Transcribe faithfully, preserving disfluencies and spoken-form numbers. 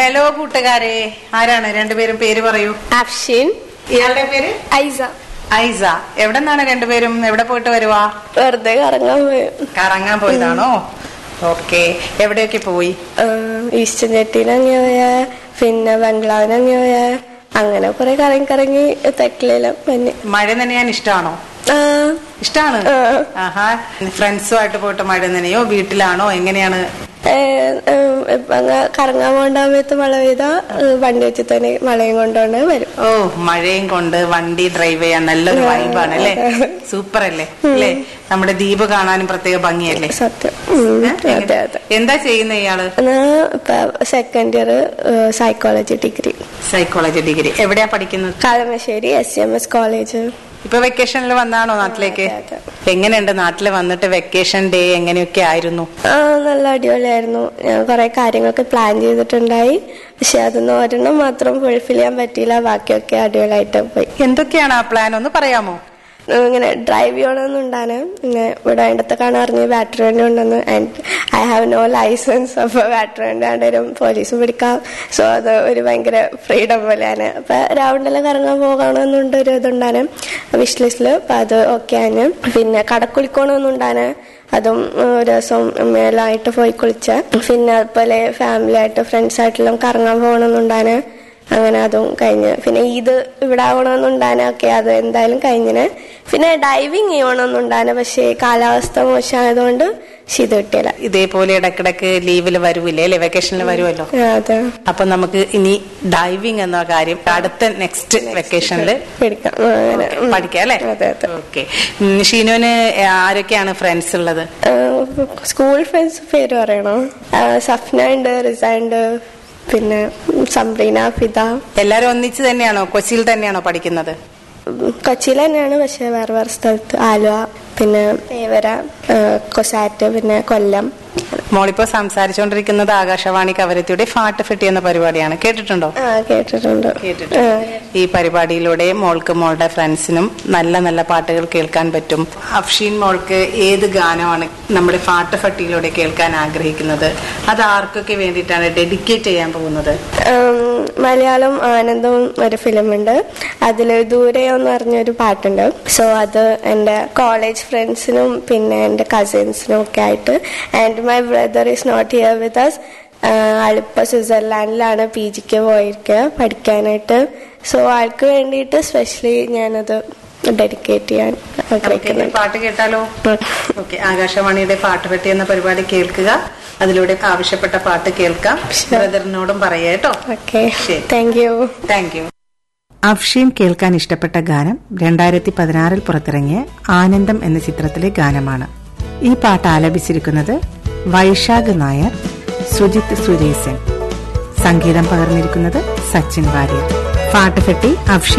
Hello കൂട്ടുകാരെ, ആരാണ്? രണ്ടുപേരും പേര് പറയൂ. അഫ്ഷീൻ. ഇയാളുടെ പേര്? ഐസ. ഐസ. എവിടെ നിന്നാണ് രണ്ടുപേരും? എവിടെ പോയിട്ട് വരുവാ? വെറുതെ കറങ്ങാൻ പോയി. കറങ്ങാൻ പോയതാണോ? ഓക്കെ. എവിടെയൊക്കെ പോയി? ഈസ്റ്റേൺ ജെട്ടിയിലങ്ങി പോയ, പിന്നെ ബംഗ്ലാവിനങ്ങി പോയ, അങ്ങനെ കുറെ കറങ്ങി കറങ്ങി തെക്കിലെല്ലാം പിന്നെ. മഴ നനയാൻ ഇഷ്ടമാണോ? ഇഷ്ടാണ്. ആഹാ. ഫ്രണ്ട്സുമായിട്ട് പോയിട്ട് മഴ നനയോ? വീട്ടിലാണോ? എങ്ങനെയാണ്? കറങ്ങാൻ പോകേണ്ട സമയത്ത് മഴ പെയ്താ വണ്ടി വെച്ച് തന്നെ മഴയും കൊണ്ടുകൊണ്ട് വരും. ഓ, മഴയും കൊണ്ട് വണ്ടി ഡ്രൈവ് ചെയ്യാൻ നല്ലൊരു വൈബാണ് അല്ലേ? സൂപ്പർ അല്ലേ? അല്ലേ? നമ്മുടെ ദ്വീപ് കാണാനും പ്രത്യേക ഭംഗിയല്ലേ? സത്യം. എന്താ ചെയ്യുന്ന ഇയാള്? Second year psychology degree. Psychology degree. എവിടെയാ പഠിക്കുന്നത്? Kalamassery S M S college. ഇപ്പൊ വെക്കേഷനിൽ വന്നാണോ നാട്ടിലേക്ക്? എങ്ങനെയുണ്ട് നാട്ടില് വന്നിട്ട്? വെക്കേഷൻ ഡേ എങ്ങനെയൊക്കെ ആയിരുന്നു? ആ, നല്ല അടിപൊളിയായിരുന്നു. ഞാൻ കുറെ കാര്യങ്ങളൊക്കെ പ്ലാൻ ചെയ്തിട്ടുണ്ടായി, പക്ഷെ അതൊന്നും ഒരെണ്ണം മാത്രം ഫുൾഫിൽ ചെയ്യാൻ പറ്റിയില്ല. ബാക്കിയൊക്കെ അടിപൊളിയായിട്ട് പോയി. എന്തൊക്കെയാണ് ആ പ്ലാൻ, ഒന്ന് പറയാമോ? ഇങ്ങനെ ഡ്രൈവ് ചെയ്യണമെന്നുണ്ടാണ്. പിന്നെ ഇവിടെ അടുത്ത് കാണാൻ അറിഞ്ഞ് ബാറ്ററി വണ്ടി ഉണ്ടെന്ന്. And I have no licence. അപ്പൊ ബാറ്ററി വണ്ടി ആണ്ടേലും പോലീസ് പിടിക്കാം. സോ അത് ഒരു ഭയങ്കര ഫ്രീഡം പോലെയാണ്. അപ്പൊ റൗണ്ടെല്ലാം കറങ്ങാൻ പോകണമെന്നുണ്ട് ഒരു ഇതുണ്ടാണ് വിഷ് ലിസ്റ്റില്. അപ്പൊ അത് ഓക്കെ ആണ്. പിന്നെ കടക്കുളിക്കണമെന്നുണ്ടാണ്. അതും ഒരു ദിവസം മേലായിട്ട് പോയി കുളിച്ച. പിന്നെ അതുപോലെ ഫാമിലി ആയിട്ട് ഫ്രണ്ട്സ് ആയിട്ടെല്ലാം കറങ്ങാൻ പോകണമെന്നുണ്ടാണ്. അങ്ങനെ അതും കഴിഞ്ഞ്. പിന്നെ ഇത് ഇവിടെ ആവണമെന്നുണ്ടാണ്. ഓക്കെ, അത് എന്തായാലും കഴിഞ്ഞിന്. പിന്നെ ഡൈവിങ് ചെയ്യണമെന്നുണ്ടാണ്, പക്ഷേ കാലാവസ്ഥ മോശമായതുകൊണ്ട് ഇത് കിട്ടിയില്ല. ഇതേപോലെ ഇടക്കിടക്ക് ലീവില് വരുവില്ലേ അല്ലെ? വെക്കേഷനിൽ വരുമല്ലോ. അതെ. അപ്പൊ നമുക്ക് ഇനി ഡൈവിങ് എന്ന കാര്യം അടുത്ത നെക്സ്റ്റ് വെക്കേഷനിൽ പഠിക്കാം അല്ലെ? ഓക്കെ. ഷീനുവിന് ആരൊക്കെയാണ് ഫ്രണ്ട്സ് ഉള്ളത്? സ്കൂൾ ഫ്രണ്ട്സ് പേര് പറയണോ? സഫ്ന ഉണ്ട്, റിസ ഉണ്ട്, പിന്നെ സംബ്രീന, ഫിദ. എല്ലാരും ഒന്നിച്ച് തന്നെയാണോ? കൊച്ചിയിൽ തന്നെയാണോ പഠിക്കുന്നത്? കൊച്ചിയിൽ തന്നെയാണ്, പക്ഷെ വേറെ വേറെ സ്ഥലത്ത്. ആലുവ, പിന്നെ തേവര, കൊസാറ്റ്, പിന്നെ കൊല്ലം. മോളിപ്പോ സംസാരിച്ചുകൊണ്ടിരിക്കുന്നത് ആകാശവാണി കവരത്തിയുടെ ഫാട്ട് ഫെട്ടി എന്ന പരിപാടിയാണ്. കേട്ടിട്ടുണ്ടോ? ആ, കേട്ടിട്ടുണ്ട്. ഈ പരിപാടിയിലൂടെ മോൾക്ക് മോളുടെ ഫ്രണ്ട്സിനും നല്ല നല്ല പാട്ടുകൾ കേൾക്കാൻ പറ്റും. അഫ്ഷീൻ മോൾക്ക് ഏത് ഗാനമാണ് നമ്മുടെ ഫാട്ട് ഫെട്ടിയിലൂടെ കേൾക്കാൻ ആഗ്രഹിക്കുന്നത്? അത് ആർക്കൊക്കെ വേണ്ടിയിട്ടാണ് ഡെഡിക്കേറ്റ് ചെയ്യാൻ പോകുന്നത്? മലയാളം ആനന്ദം ഒരു ഫിലിമുണ്ട്, അതില് ദൂരെയെന്ന് പറഞ്ഞൊരു പാട്ടുണ്ട്. സോ അത് എന്റെ കോളേജ് ഫ്രണ്ട്സിനും പിന്നെ എന്റെ കസിൻസിനും ഒക്കെ ആയിട്ട്. And my brother is not here with us. ആളിപ്പോ സ്വിറ്റ്സർലാൻഡിലാണ് P ജിക്ക് പോയിരിക്കുക പഠിക്കാനായിട്ട്. സോ ആൾക്ക് വേണ്ടിയിട്ട് സ്പെഷ്യലി ഞാനത് ഡെഡിക്കേറ്റ് ചെയ്യാൻ ആഗ്രഹിക്കുന്നു. പാട്ട് കേട്ടാലോ? ഓക്കെ. ആകാശവാണിയുടെ പാട്ട് പെട്ടി എന്ന പരിപാടി കേൾക്കുക. അതിലൂടെ ആവശ്യപ്പെട്ട പാട്ട് കേൾക്കാം. ബ്രദറിനോടും പറയാ കേട്ടോ. Okay, thank you. Thank you. അഫ്ഷീൻ കേൾക്കാൻ ഇഷ്ടപ്പെട്ട ഗാനം രണ്ടായിരത്തി പതിനാറിൽ പുറത്തിറങ്ങിയ ആനന്ദം എന്ന ചിത്രത്തിലെ ഗാനമാണ്. ഈ പാട്ട് ആലപിച്ചിരിക്കുന്നത് വൈശാഖ് നായർ, സുജിത് സുരേസൻ. സംഗീതം പകർന്നിരിക്കുന്നത് സച്ചിൻ വാര്യർ. പാട്ട് ഫെട്ടി അഫ്ഷീൻ